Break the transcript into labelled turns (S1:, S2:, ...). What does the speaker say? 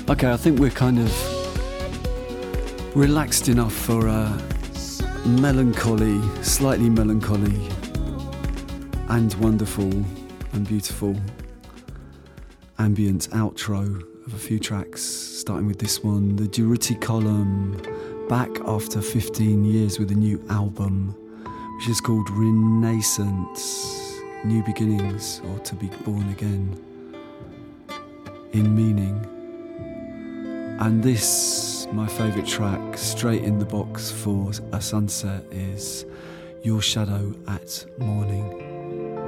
S1: Okay, I think we're kind of relaxed enough for a melancholy, slightly melancholy and wonderful and beautiful ambient outro of a few tracks, starting with this one, the Durutti Column, back after 15 years with a new album, which is called Renaissance, New Beginnings, or To Be Born Again, in meaning. And this, my favourite track, straight in the box for a sunset, is Your Shadow at Morning.